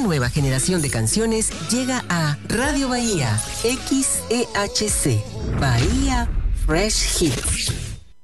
nueva generación de canciones llega a Radio Bahía XEHC, Bahía Fresh Hits.